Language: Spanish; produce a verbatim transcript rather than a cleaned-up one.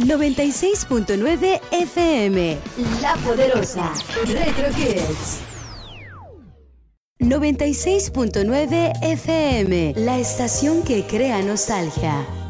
noventa y seis punto nueve F M, La Poderosa, Retro Kids. noventa y seis punto nueve F M, la estación que crea nostalgia.